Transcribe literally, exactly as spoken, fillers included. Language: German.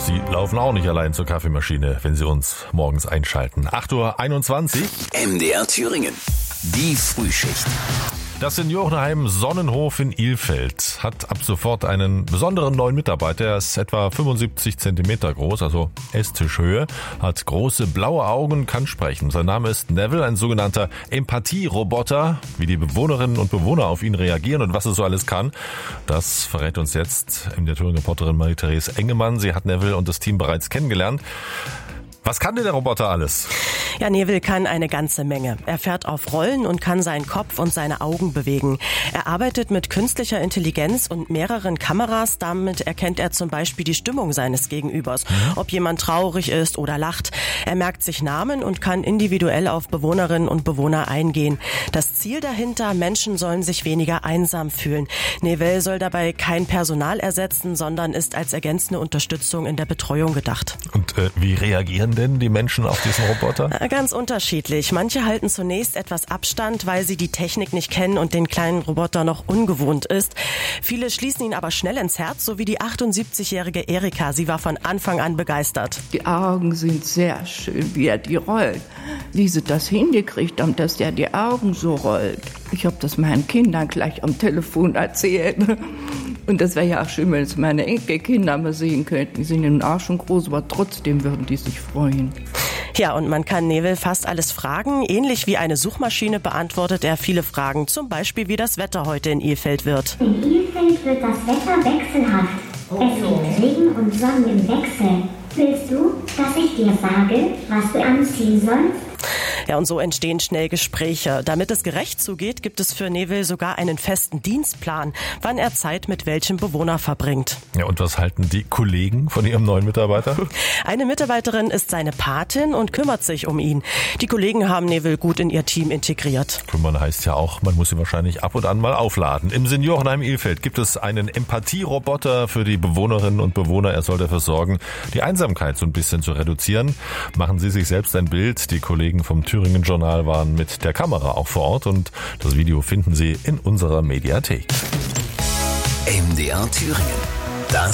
Sie laufen auch nicht allein zur Kaffeemaschine, wenn Sie uns morgens einschalten. acht Uhr einundzwanzig. M D R Thüringen. Die Frühschicht. Das Seniorenheim Sonnenhof in Ilfeld hat ab sofort einen besonderen neuen Mitarbeiter. Er ist etwa fünfundsiebzig Zentimeter groß, also Esstischhöhe, hat große blaue Augen, kann sprechen. Sein Name ist Neville, ein sogenannter Empathie-Roboter. Wie die Bewohnerinnen und Bewohner auf ihn reagieren und was er so alles kann, das verrät uns jetzt der Thüringer Reporterin Marie-Therese Engemann. Sie hat Neville und das Team bereits kennengelernt. Was kann denn der Roboter alles? Ja, Neville kann eine ganze Menge. Er fährt auf Rollen und kann seinen Kopf und seine Augen bewegen. Er arbeitet mit künstlicher Intelligenz und mehreren Kameras. Damit erkennt er zum Beispiel die Stimmung seines Gegenübers, ob jemand traurig ist oder lacht. Er merkt sich Namen und kann individuell auf Bewohnerinnen und Bewohner eingehen. Das Ziel dahinter, Menschen sollen sich weniger einsam fühlen. Neville soll dabei kein Personal ersetzen, sondern ist als ergänzende Unterstützung in der Betreuung gedacht. Und äh, wie reagieren denn die Menschen auf diesen Roboter? Ganz unterschiedlich. Manche halten zunächst etwas Abstand, weil sie die Technik nicht kennen und den kleinen Roboter noch ungewohnt ist. Viele schließen ihn aber schnell ins Herz, so wie die achtundsiebzigjährige Erika. Sie war von Anfang an begeistert. Die Augen sind sehr schön, wie er die rollt. Wie sie das hingekriegt haben, dass er die Augen so rollt. Ich habe das meinen Kindern gleich am Telefon erzählt. Und das wäre ja auch schön, wenn es meine Enkelkinder mal sehen könnten. Die sind ja nun auch schon groß, aber trotzdem würden die sich freuen. Ja, und man kann Neville fast alles fragen. Ähnlich wie eine Suchmaschine beantwortet er viele Fragen. Zum Beispiel, wie das Wetter heute in Ilfeld wird. In Ilfeld wird das Wetter wechselhaft. Es gibt Regen und Sonne im Wechsel. Willst du, dass ich dir sage, was du anziehen sollst? Ja, und so entstehen schnell Gespräche. Damit es gerecht zugeht, gibt es für Neville sogar einen festen Dienstplan, wann er Zeit mit welchem Bewohner verbringt. Ja, und was halten die Kollegen von ihrem neuen Mitarbeiter? Eine Mitarbeiterin ist seine Patin und kümmert sich um ihn. Die Kollegen haben Neville gut in ihr Team integriert. Kümmern heißt ja auch, man muss ihn wahrscheinlich ab und an mal aufladen. Im Seniorenheim Ilfeld gibt es einen Empathie-Roboter für die Bewohnerinnen und Bewohner. Er soll dafür sorgen, die Einsamkeit so ein bisschen zu reduzieren. Machen Sie sich selbst ein Bild. Die Kollegen vom Thüringen Journal waren mit der Kamera auch vor Ort und das Video finden Sie in unserer Mediathek. M D R Thüringen. Das